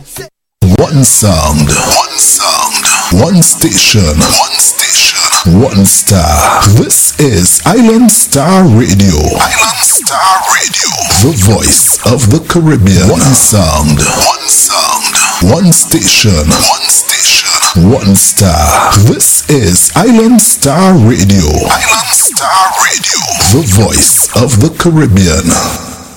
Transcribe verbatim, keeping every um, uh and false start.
One sound, one sound, one station, one station, one star. This is Island Star Radio. Island Star Radio. The voice of the Caribbean. One sound, one sound, one station, one station, one star. This is Island Star Radio. Island Star Radio. The voice of the Caribbean.